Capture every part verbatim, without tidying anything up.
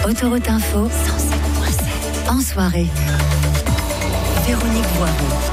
Autoroute Info, cent sept virgule sept. En soirée, Véronique Voireau.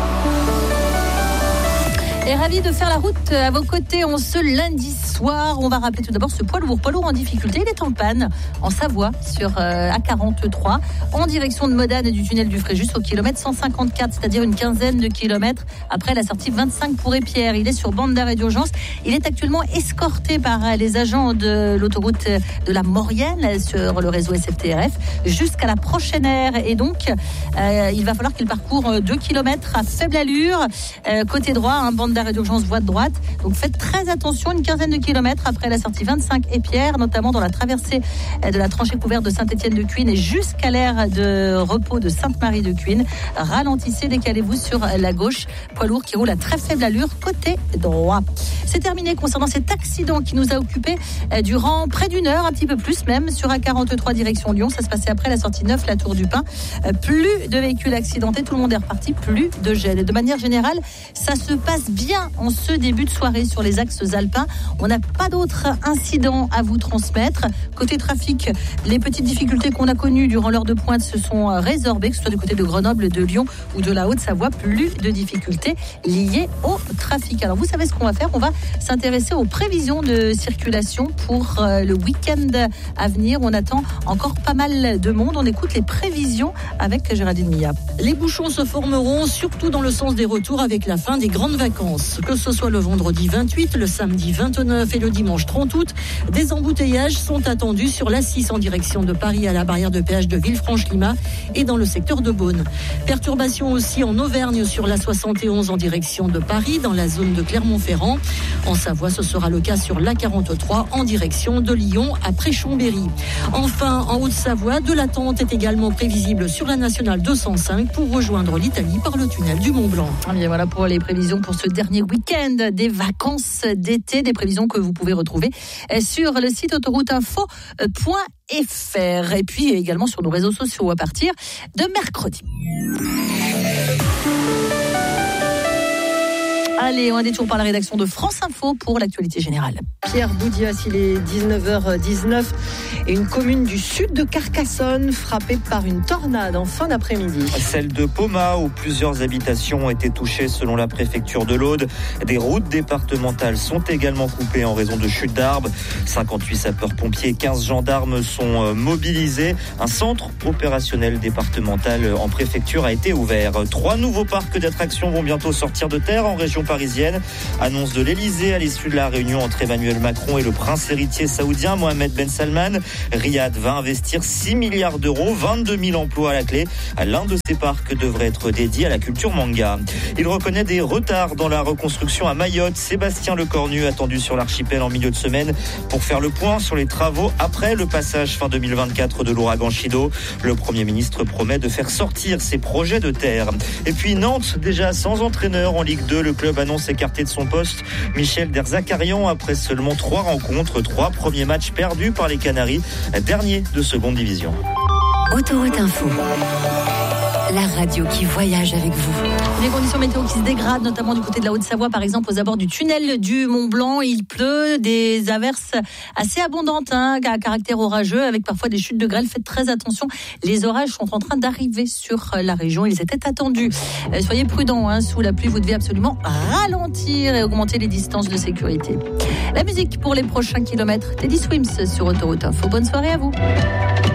Et ravi de faire la route à vos côtés en ce lundi soir. On va rappeler tout d'abord ce poids lourd, poids lourd en difficulté. Il est en panne en Savoie sur euh, A quarante-trois en direction de Modane et du tunnel du Fréjus au kilomètre cent cinquante-quatre, c'est-à-dire une quinzaine de kilomètres après la sortie vingt-cinq pour Épierre. Il est sur bande d'arrêt d'urgence. Il est actuellement escorté par les agents de l'autoroute de la Maurienne sur le réseau S F T R F jusqu'à la prochaine aire. Et donc, euh, il va falloir qu'il parcourt deux kilomètres à faible allure, euh, côté droit, un bande d'arrêt d'urgence voie de droite. Donc faites très attention, une quinzaine de kilomètres après la sortie vingt-cinq Épierre, notamment dans la traversée de la tranchée couverte de Saint-Étienne-de-Cuines et jusqu'à l'aire de repos de Sainte-Marie-de-Cuines. Ralentissez, décalez-vous sur la gauche. Poids lourd qui roule à très faible allure côté droit. C'est terminé concernant cet accident qui nous a occupé durant près d'une heure, un petit peu plus même, sur A quarante-trois direction Lyon. Ça se passait après la sortie neuf, la Tour du Pin. Plus de véhicules accidentés, tout le monde est reparti, plus de gel. Et de manière générale, ça se passe bien en ce début de soirée sur les axes alpins. On n'a pas d'autres incidents à vous transmettre. Côté trafic, les petites difficultés qu'on a connues durant l'heure de pointe se sont résorbées, que ce soit du côté de Grenoble, de Lyon ou de la Haute-Savoie. Plus de difficultés liées au trafic. Alors vous savez ce qu'on va faire? On va s'intéresser aux prévisions de circulation pour le week-end à venir. On attend encore pas mal de monde. On écoute les prévisions avec Géraldine Millat. Les bouchons se formeront surtout dans le sens des retours avec la fin des grandes vacances. Que ce soit le vendredi vingt-huit, le samedi vingt-neuf et le dimanche trente août, des embouteillages sont attendus sur l'A six en direction de Paris à la barrière de péage de Villefranche-Limas et dans le secteur de Beaune. Perturbations aussi en Auvergne sur l'A soixante et onze en direction de Paris dans la zone de Clermont-Ferrand. En Savoie, ce sera le cas sur l'A quarante-trois en direction de Lyon après Chambéry. Enfin, en Haute-Savoie, de l'attente est également prévisible sur la nationale deux cent cinq pour rejoindre l'Italie par le tunnel du Mont-Blanc. Bien, voilà pour les prévisions pour ce dernier week-end des vacances d'été, des prévisions que vous pouvez retrouver sur le site autoroute info point f r et puis également sur nos réseaux sociaux à partir de mercredi. Allez, on a des tours par la rédaction de France Info pour l'actualité générale. Pierre Boudias, il est dix-neuf heures dix-neuf et une commune du sud de Carcassonne frappée par une tornade en fin d'après-midi. Celle de Poma, où plusieurs habitations ont été touchées selon la préfecture de l'Aude. Des routes départementales sont également coupées en raison de chutes d'arbres. cinquante-huit sapeurs-pompiers et quinze gendarmes sont mobilisés. Un centre opérationnel départemental en préfecture a été ouvert. Trois nouveaux parcs d'attractions vont bientôt sortir de terre en région parisienne. Annonce de l'Elysée à l'issue de la réunion entre Emmanuel Macron et le prince héritier saoudien Mohamed Ben Salman. Riyad va investir six milliards d'euros, vingt-deux mille emplois à la clé. L'un de ces parcs devrait être dédié à la culture manga. Il reconnaît des retards dans la reconstruction à Mayotte. Sébastien Lecornu attendu sur l'archipel en milieu de semaine pour faire le point sur les travaux après le passage fin deux mille vingt-quatre de l'ouragan Chido. Le Premier ministre promet de faire sortir ses projets de terre. Et puis Nantes, déjà sans entraîneur en Ligue deux, le club annonce écarté de son poste Michel Derzakarian après seulement trois rencontres, trois premiers matchs perdus par les Canaries, dernier de seconde division. Autoroute Info, la radio qui voyage avec vous. Les conditions météo qui se dégradent, notamment du côté de la Haute-Savoie, par exemple aux abords du tunnel du Mont-Blanc. Il pleut, des averses assez abondantes, hein, à caractère orageux, avec parfois des chutes de grêle. Faites très attention, les orages sont en train d'arriver sur la région. Ils étaient attendus. Euh, soyez prudents, hein, sous la pluie, vous devez absolument ralentir et augmenter les distances de sécurité. La musique pour les prochains kilomètres, Teddy Swims sur Autoroute Info. Bonne soirée à vous.